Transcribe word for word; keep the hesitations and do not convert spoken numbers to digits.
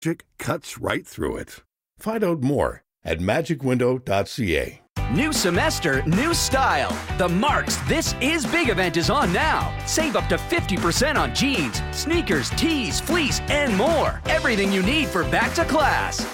Magic cuts right through it. Find out more at magic window dot c a. New semester, new style. The Marks This Is Big event is on now. Save up to fifty percent on jeans, sneakers, tees, fleece, and more. Everything you need for back to class.